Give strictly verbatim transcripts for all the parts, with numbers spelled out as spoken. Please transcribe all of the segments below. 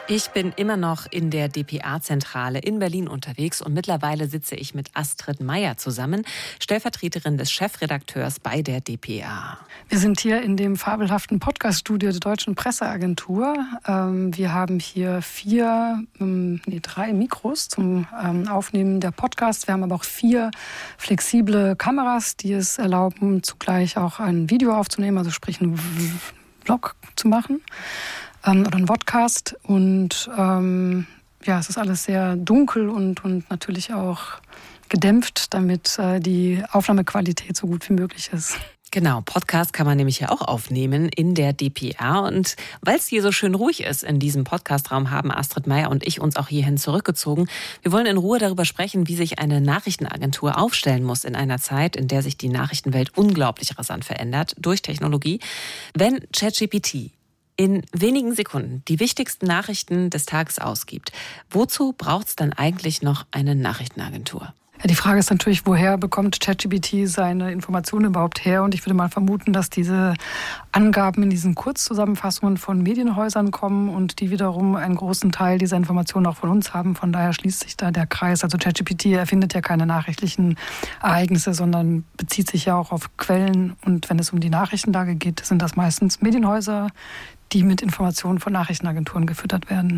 Ich bin immer noch in der D P A-Zentrale in Berlin unterwegs und mittlerweile sitze ich mit Astrid Meyer zusammen, Stellvertreterin des Chefredakteurs bei der D P A. Wir sind hier in dem fabelhaften Podcast-Studio der Deutschen Presseagentur. Wir haben hier vier, nee, drei Mikros zum Aufnehmen der Podcasts. Wir haben aber auch vier flexible Kameras, die es erlauben, zugleich auch ein Video aufzunehmen, also sprich einen Vlog zu machen. Oder ein Vodcast und ähm, ja, es ist alles sehr dunkel und, und natürlich auch gedämpft, damit äh, die Aufnahmequalität so gut wie möglich ist. Genau, Podcast kann man nämlich ja auch aufnehmen in der D P A und weil es hier so schön ruhig ist in diesem Podcastraum, haben Astrid Meyer und ich uns auch hierhin zurückgezogen. Wir wollen in Ruhe darüber sprechen, wie sich eine Nachrichtenagentur aufstellen muss in einer Zeit, in der sich die Nachrichtenwelt unglaublich rasant verändert durch Technologie. Wenn ChatGPT in wenigen Sekunden die wichtigsten Nachrichten des Tages ausgibt, wozu braucht es dann eigentlich noch eine Nachrichtenagentur? Ja, die Frage ist natürlich, woher bekommt ChatGPT seine Informationen überhaupt her? Und ich würde mal vermuten, dass diese Angaben in diesen Kurzzusammenfassungen von Medienhäusern kommen und die wiederum einen großen Teil dieser Informationen auch von uns haben. Von daher schließt sich da der Kreis. Also ChatGPT erfindet ja keine nachrichtlichen Ereignisse, sondern bezieht sich ja auch auf Quellen. Und wenn es um die Nachrichtenlage geht, sind das meistens Medienhäuser, die mit Informationen von Nachrichtenagenturen gefüttert werden.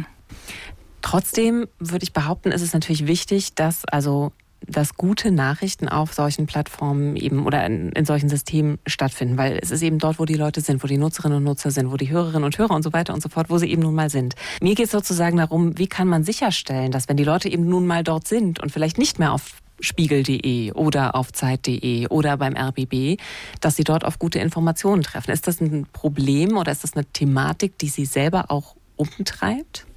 Trotzdem würde ich behaupten, ist es natürlich wichtig, dass also dass gute Nachrichten auf solchen Plattformen eben oder in, in solchen Systemen stattfinden, weil es ist eben dort, wo die Leute sind, wo die Nutzerinnen und Nutzer sind, wo die Hörerinnen und Hörer und so weiter und so fort, wo sie eben nun mal sind. Mir geht es sozusagen darum, wie kann man sicherstellen, dass wenn die Leute eben nun mal dort sind und vielleicht nicht mehr auf Spiegel punkt de oder auf Zeit punkt de oder beim R B B, dass sie dort auf gute Informationen treffen. Ist das ein Problem oder ist das eine Thematik, die Sie selber auch umtreibt?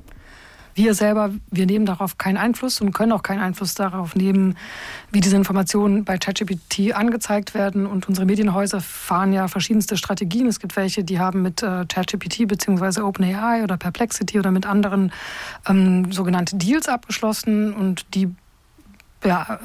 Wir selber, wir nehmen darauf keinen Einfluss und können auch keinen Einfluss darauf nehmen, wie diese Informationen bei ChatGPT angezeigt werden. Und unsere Medienhäuser fahren ja verschiedenste Strategien. Es gibt welche, die haben mit äh, ChatGPT bzw. OpenAI oder Perplexity oder mit anderen ähm, sogenannte Deals abgeschlossen und die Ja,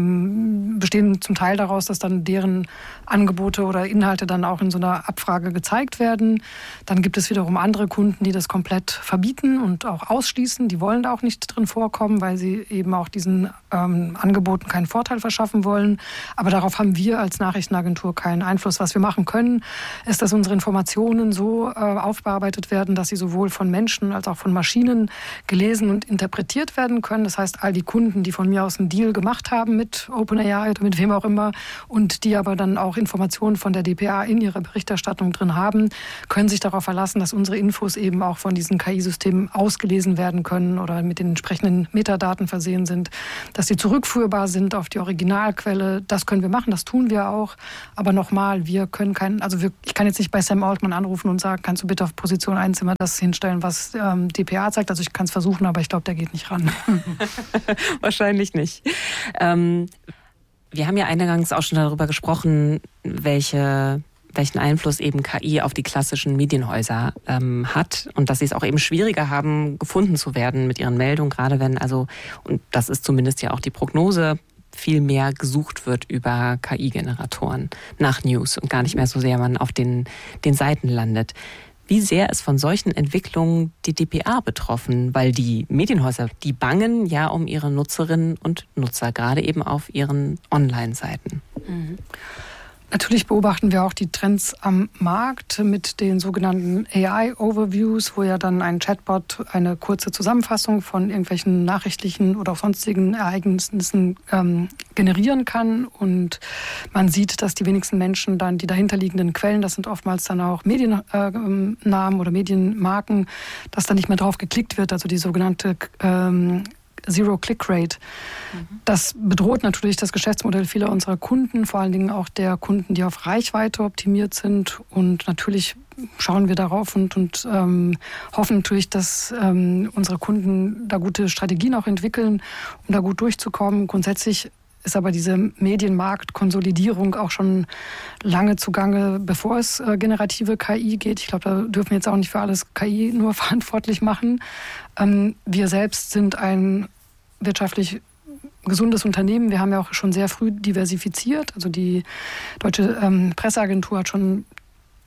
ähm, bestehen zum Teil daraus, dass dann deren Angebote oder Inhalte dann auch in so einer Abfrage gezeigt werden. Dann gibt es wiederum andere Kunden, die das komplett verbieten und auch ausschließen. Die wollen da auch nicht drin vorkommen, weil sie eben auch diesen ähm, Angeboten keinen Vorteil verschaffen wollen. Aber darauf haben wir als Nachrichtenagentur keinen Einfluss. Was wir machen können, ist, dass unsere Informationen so äh, aufbearbeitet werden, dass sie sowohl von Menschen als auch von Maschinen gelesen und interpretiert werden können. Das heißt, all die Kunden, die von mir aus einen Deal gemacht haben mit OpenAI oder mit wem auch immer und die aber dann auch Informationen von der D P A in ihrer Berichterstattung drin haben, können sich darauf verlassen, dass unsere Infos eben auch von diesen K I-Systemen ausgelesen werden können oder mit den entsprechenden Metadaten versehen sind, dass sie zurückführbar sind auf die Originalquelle. Das können wir machen, das tun wir auch. Aber nochmal, wir können keinen, also wir, ich kann jetzt nicht bei Sam Altman anrufen und sagen, kannst du bitte auf Position eins immer das hinstellen, was ähm, D P A zeigt. Also ich kann es versuchen, aber ich glaube, der geht nicht ran. Wahrscheinlich nicht. Ähm, wir haben ja eingangs auch schon darüber gesprochen, welche, welchen Einfluss eben K I auf die klassischen Medienhäuser ähm, hat und dass sie es auch eben schwieriger haben, gefunden zu werden mit ihren Meldungen, gerade wenn, also, und das ist zumindest ja auch die Prognose, viel mehr gesucht wird über K I-Generatoren nach News und gar nicht mehr so sehr man auf den, den Seiten landet. Wie sehr ist von solchen Entwicklungen die D P A betroffen? Weil die Medienhäuser, die bangen ja um ihre Nutzerinnen und Nutzer, gerade eben auf ihren Online-Seiten. Mhm. Natürlich beobachten wir auch die Trends am Markt mit den sogenannten A I-Overviews, wo ja dann ein Chatbot eine kurze Zusammenfassung von irgendwelchen nachrichtlichen oder auch sonstigen Ereignissen ähm, generieren kann. Und man sieht, dass die wenigsten Menschen dann die dahinterliegenden Quellen, das sind oftmals dann auch Mediennamen äh, oder Medienmarken, dass da nicht mehr drauf geklickt wird, also die sogenannte ähm, Zero-Click-Rate. Mhm. Das bedroht natürlich das Geschäftsmodell vieler unserer Kunden, vor allen Dingen auch der Kunden, die auf Reichweite optimiert sind. Und natürlich schauen wir darauf und, und ähm, hoffen natürlich, dass ähm, unsere Kunden da gute Strategien auch entwickeln, um da gut durchzukommen. Grundsätzlich ist aber diese Medienmarktkonsolidierung auch schon lange zugange, bevor es äh, generative K I geht. Ich glaube, da dürfen wir jetzt auch nicht für alles K I nur verantwortlich machen. Ähm, wir selbst sind ein wirtschaftlich gesundes Unternehmen. Wir haben ja auch schon sehr früh diversifiziert. Also die Deutsche ähm, Presseagentur hat schon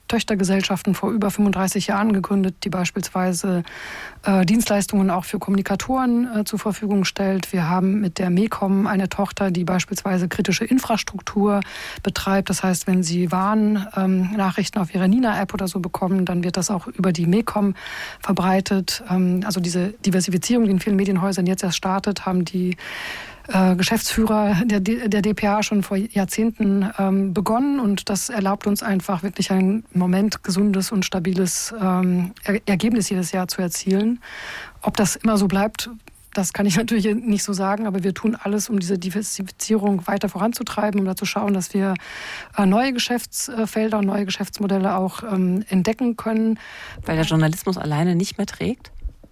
Töchtergesellschaften vor über fünfunddreißig Jahren gegründet, die beispielsweise äh, Dienstleistungen auch für Kommunikatoren äh, zur Verfügung stellt. Wir haben mit der MECOM eine Tochter, die beispielsweise kritische Infrastruktur betreibt. Das heißt, wenn Sie Warnnachrichten ähm, auf Ihrer Nina-App oder so bekommen, dann wird das auch über die MECOM verbreitet. Ähm, also diese Diversifizierung, die in vielen Medienhäusern jetzt erst startet, haben die Äh, Geschäftsführer der, D- der D P A schon vor Jahrzehnten ähm, begonnen, und das erlaubt uns einfach wirklich ein im Moment gesundes und stabiles ähm, er- Ergebnis jedes Jahr zu erzielen. Ob das immer so bleibt, das kann ich natürlich nicht so sagen, aber wir tun alles, um diese Diversifizierung weiter voranzutreiben, um da zu schauen, dass wir äh, neue Geschäftsfelder und neue Geschäftsmodelle auch ähm, entdecken können. Weil der Journalismus alleine nicht mehr trägt?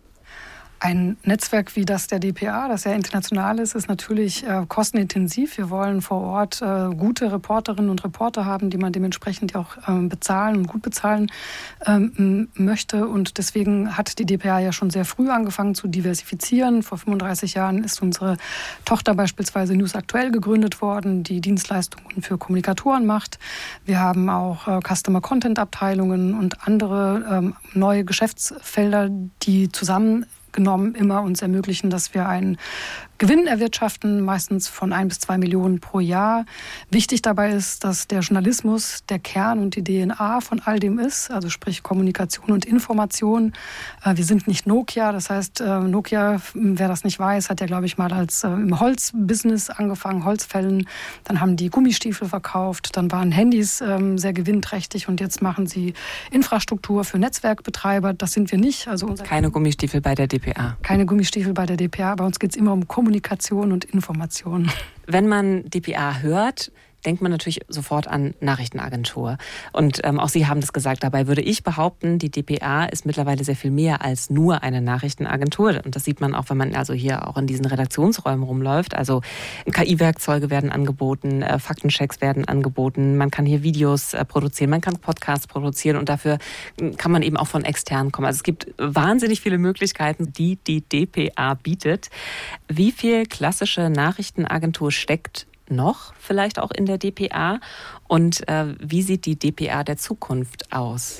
Ein Netzwerk wie das der D P A, das sehr international ist, ist natürlich äh, kostenintensiv. Wir wollen vor Ort äh, gute Reporterinnen und Reporter haben, die man dementsprechend auch äh, bezahlen und gut bezahlen ähm, möchte. Und deswegen hat die D P A ja schon sehr früh angefangen zu diversifizieren. Vor fünfunddreißig Jahren ist unsere Tochter beispielsweise News Aktuell gegründet worden, die Dienstleistungen für Kommunikatoren macht. Wir haben auch äh, Customer-Content-Abteilungen und andere ähm, neue Geschäftsfelder, die zusammen genommen immer uns ermöglichen, dass wir einen Gewinn erwirtschaften, meistens von ein bis zwei Millionen pro Jahr. Wichtig dabei ist, dass der Journalismus der Kern und die D N A von all dem ist, also sprich Kommunikation und Information. Wir sind nicht Nokia, das heißt, Nokia, wer das nicht weiß, hat ja, glaube ich, mal als im Holzbusiness angefangen, Holzfällen. Dann haben die Gummistiefel verkauft, dann waren Handys sehr gewinnträchtig und jetzt machen sie Infrastruktur für Netzwerkbetreiber. Das sind wir nicht. Also unser Keine Gummistiefel bei der D P A. Keine Gummistiefel bei der D P A. Bei uns geht es immer um Kommunikation und Information. Wenn man D P A hört, denkt man natürlich sofort an Nachrichtenagentur. Und ähm, auch Sie haben das gesagt. Dabei würde ich behaupten, die D P A ist mittlerweile sehr viel mehr als nur eine Nachrichtenagentur. Und das sieht man auch, wenn man also hier auch in diesen Redaktionsräumen rumläuft. Also K I-Werkzeuge werden angeboten, äh, Faktenchecks werden angeboten. Man kann hier Videos äh, produzieren, man kann Podcasts produzieren und dafür kann man eben auch von extern kommen. Also es gibt wahnsinnig viele Möglichkeiten, die die D P A bietet. Wie viel klassische Nachrichtenagentur steckt noch vielleicht auch in der D P A, und äh, wie sieht die D P A der Zukunft aus?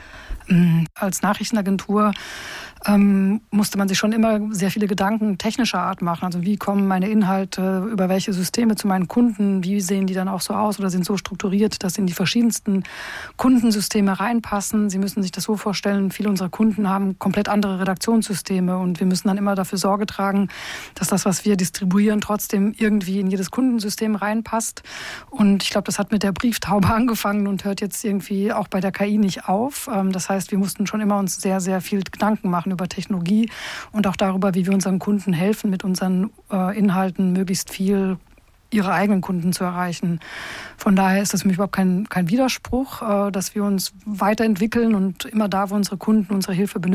Als Nachrichtenagentur ähm, musste man sich schon immer sehr viele Gedanken technischer Art machen. Also wie kommen meine Inhalte über welche Systeme zu meinen Kunden? Wie sehen die dann auch so aus oder sind so strukturiert, dass in die verschiedensten Kundensysteme reinpassen? Sie müssen sich das so vorstellen, viele unserer Kunden haben komplett andere Redaktionssysteme und wir müssen dann immer dafür Sorge tragen, dass das, was wir distribuieren, trotzdem irgendwie in jedes Kundensystem reinpasst. Und ich glaube, das hat mit der Brieftaube angefangen und hört jetzt irgendwie auch bei der K I nicht auf. Das heißt, wir mussten schon immer uns sehr, sehr viel Gedanken machen über Technologie und auch darüber, wie wir unseren Kunden helfen, mit unseren äh, Inhalten möglichst viel ihre eigenen Kunden zu erreichen. Von daher ist das für mich überhaupt kein, kein Widerspruch, äh, dass wir uns weiterentwickeln und immer da, wo unsere Kunden unsere Hilfe benötigen,